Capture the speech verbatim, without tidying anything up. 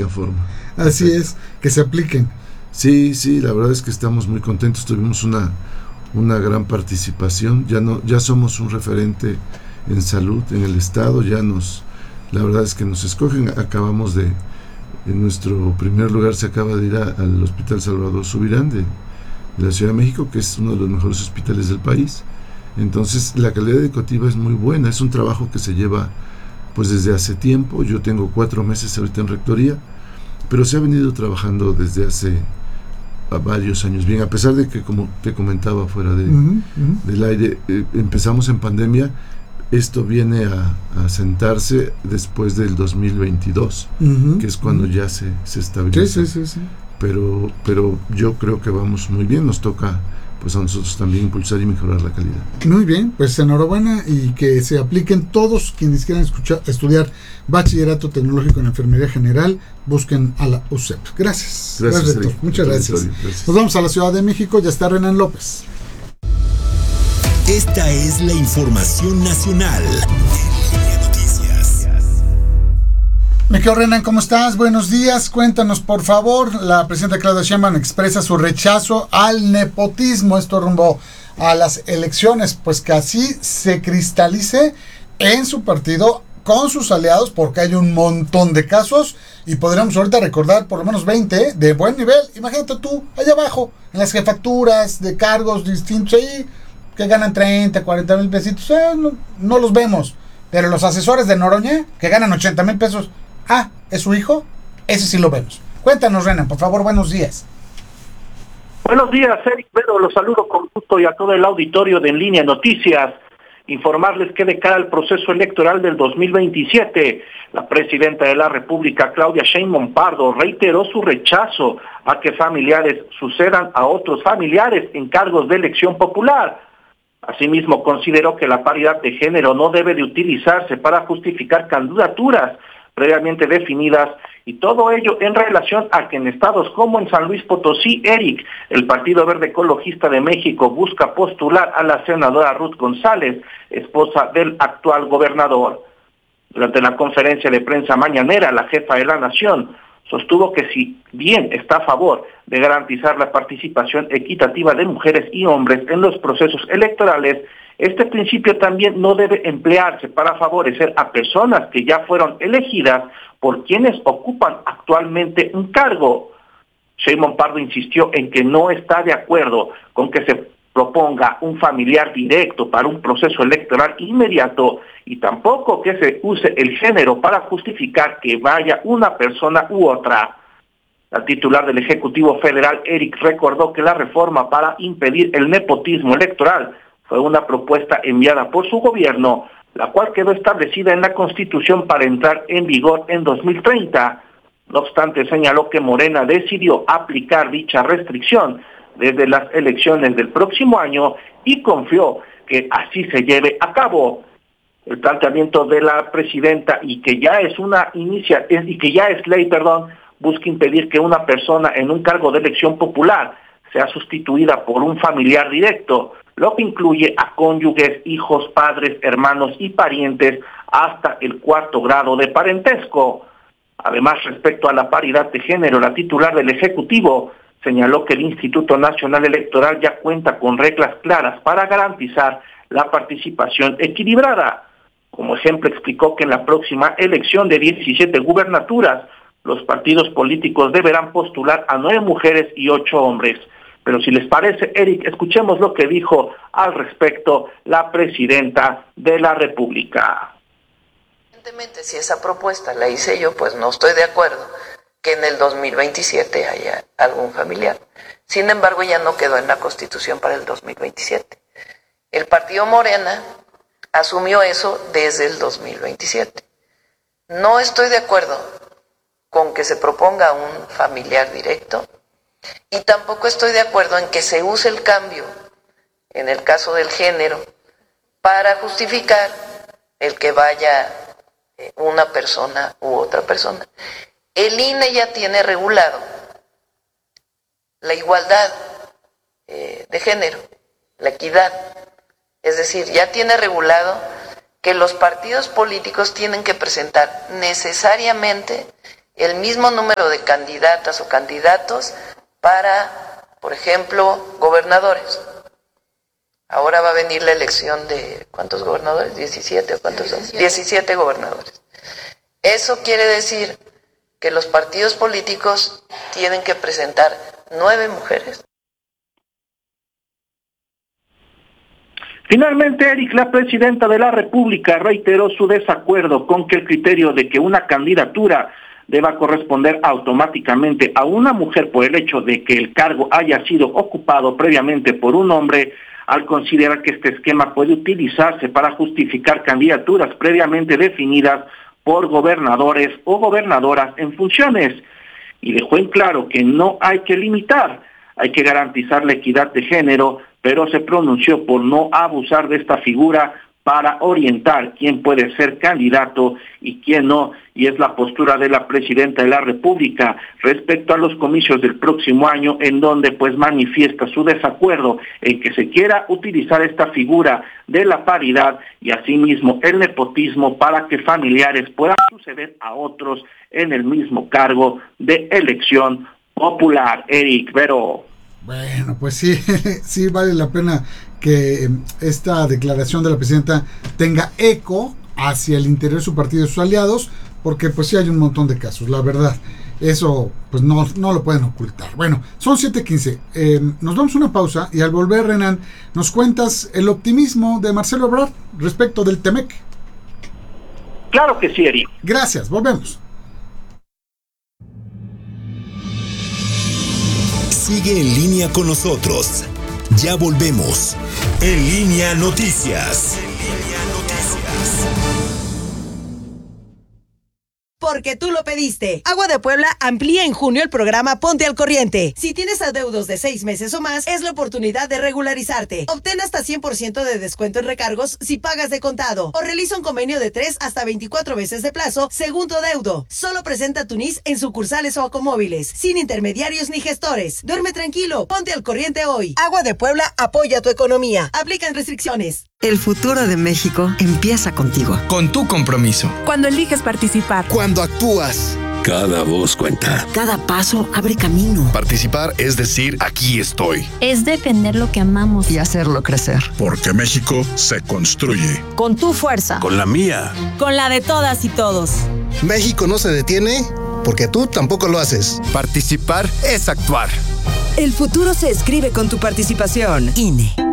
única forma. Así Perfecto. Es, que se apliquen. Sí, sí, la verdad es que estamos muy contentos, tuvimos una, una gran participación, ya no, ya somos un referente en salud en el estado, ya nos, la verdad es que nos escogen, acabamos de, en nuestro primer lugar se acaba de ir a, al Hospital Salvador Subirán de, de la Ciudad de México, que es uno de los mejores hospitales del país. Entonces la calidad educativa es muy buena, es un trabajo que se lleva pues desde hace tiempo. Yo tengo cuatro meses ahorita en rectoría, pero se ha venido trabajando desde hace a varios años bien, a pesar de que, como te comentaba fuera de, uh-huh, uh-huh. del aire, eh, empezamos en pandemia. Esto viene a, a sentarse después del dos mil veintidós, uh-huh, que es cuando uh-huh. ya se, se estabiliza. Sí, sí, sí, sí. Pero, pero yo creo que vamos muy bien, nos toca pues a nosotros también impulsar y mejorar la calidad. Muy bien, pues enhorabuena y que se apliquen todos quienes quieran escuchar, estudiar bachillerato tecnológico en enfermería general, busquen a la U C E P. Gracias. Gracias, Gracias rector. Muchas gracias. gracias. Nos vamos a la Ciudad de México, ya está Renan López. Esta es la información nacional. Me quedo Renan, ¿cómo estás? Buenos días, cuéntanos por favor. La presidenta Claudia Sheinbaum expresa su rechazo al nepotismo, esto rumbo a las elecciones, pues que así se cristalice en su partido con sus aliados, porque hay un montón de casos y podríamos ahorita recordar por lo menos veinte de buen nivel. Imagínate tú, allá abajo, en las jefaturas de cargos distintos ahí, que ganan treinta, cuarenta mil pesitos, eh, no, no los vemos, pero los asesores de Noroña, que ganan ochenta mil pesos, ah, ¿es su hijo? Ese sí lo vemos. Cuéntanos, Renan, por favor, buenos días. Buenos días, Eric Pedro, los saludo con gusto y a todo el auditorio de En Línea Noticias. Informarles que de cara al proceso electoral del dos mil veintisiete, la presidenta de la República, Claudia Sheinbaum Pardo, reiteró su rechazo a que familiares sucedan a otros familiares en cargos de elección popular. Asimismo, consideró que la paridad de género no debe de utilizarse para justificar candidaturas previamente definidas, y todo ello en relación a que en estados como en San Luis Potosí, Eric, el Partido Verde Ecologista de México busca postular a la senadora Ruth González, esposa del actual gobernador. Durante la conferencia de prensa mañanera, la jefa de la nación sostuvo que si bien está a favor de garantizar la participación equitativa de mujeres y hombres en los procesos electorales, este principio también no debe emplearse para favorecer a personas que ya fueron elegidas por quienes ocupan actualmente un cargo. Sheinbaum Pardo insistió en que no está de acuerdo con que se proponga un familiar directo para un proceso electoral inmediato y tampoco que se use el género para justificar que vaya una persona u otra. La titular del Ejecutivo Federal, Eric, recordó que la reforma para impedir el nepotismo electoral fue una propuesta enviada por su gobierno, la cual quedó establecida en la Constitución para entrar en vigor en dos mil treinta. No obstante, señaló que Morena decidió aplicar dicha restricción desde las elecciones del próximo año y confió que así se lleve a cabo. El planteamiento de la presidenta y que ya es una inicia y que ya es ley, perdón, busca impedir que una persona en un cargo de elección popular sea sustituida por un familiar directo, lo que incluye a cónyuges, hijos, padres, hermanos y parientes hasta el cuarto grado de parentesco. Además, respecto a la paridad de género, la titular del Ejecutivo señaló que el Instituto Nacional Electoral ya cuenta con reglas claras para garantizar la participación equilibrada. Como ejemplo, explicó que en la próxima elección de diecisiete gubernaturas, los partidos políticos deberán postular a nueve mujeres y ocho hombres. Pero si les parece, Eric, escuchemos lo que dijo al respecto la presidenta de la República. Evidentemente, si esa propuesta la hice yo, pues no estoy de acuerdo que en el dos mil veintisiete haya algún familiar. Sin embargo, ya no quedó en la Constitución para el dos mil veintisiete. El partido Morena asumió eso desde el dos mil veintisiete. No estoy de acuerdo con que se proponga un familiar directo y tampoco estoy de acuerdo en que se use el cambio, en el caso del género, para justificar el que vaya una persona u otra persona. El I N E ya tiene regulado la igualdad eh, de género, la equidad. Es decir, ya tiene regulado que los partidos políticos tienen que presentar necesariamente el mismo número de candidatas o candidatos para, por ejemplo, gobernadores. Ahora va a venir la elección de, ¿cuántos gobernadores? ¿diecisiete o cuántos son? diecisiete gobernadores. Eso quiere decir que los partidos políticos tienen que presentar nueve mujeres. Finalmente, Eric, la presidenta de la República reiteró su desacuerdo con que el criterio de que una candidatura deba corresponder automáticamente a una mujer por el hecho de que el cargo haya sido ocupado previamente por un hombre, al considerar que este esquema puede utilizarse para justificar candidaturas previamente definidas por gobernadores o gobernadoras en funciones. Y dejó en claro que no hay que limitar, hay que garantizar la equidad de género, pero se pronunció por no abusar de esta figura para orientar quién puede ser candidato y quién no, y es la postura de la presidenta de la República respecto a los comicios del próximo año, en donde pues manifiesta su desacuerdo en que se quiera utilizar esta figura de la paridad y asimismo el nepotismo para que familiares puedan suceder a otros en el mismo cargo de elección popular. Eric Vero. Bueno, pues sí, sí vale la pena que esta declaración de la presidenta tenga eco hacia el interior de su partido y sus aliados, porque pues sí hay un montón de casos, la verdad. Eso pues no, no lo pueden ocultar. Bueno, son siete quince. Eh, nos damos una pausa y al volver, Renan, nos cuentas el optimismo de Marcelo Ebrard respecto del Temec. Claro que sí, Eric. Gracias, volvemos. Sigue en línea con nosotros. Ya volvemos. En Línea Noticias. En Línea Noticias. Porque tú lo pediste. Agua de Puebla amplía en junio el programa Ponte al Corriente. Si tienes adeudos de seis meses o más, es la oportunidad de regularizarte. Obtén hasta cien por ciento de descuento en recargos si pagas de contado. O realiza un convenio de tres hasta veinticuatro veces de plazo según tu adeudo. Solo presenta tu N I S en sucursales o acomóviles, sin intermediarios ni gestores. Duerme tranquilo. Ponte al corriente hoy. Agua de Puebla apoya tu economía. Aplican restricciones. El futuro de México empieza contigo. Con tu compromiso. Cuando eliges participar. Cuando actúas. Cada voz cuenta. Cada paso abre camino. Participar es decir, aquí estoy. Es defender lo que amamos. Y hacerlo crecer. Porque México se construye. Con tu fuerza. Con la mía. Con la de todas y todos. México no se detiene porque tú tampoco lo haces. Participar es actuar. El futuro se escribe con tu participación. I N E.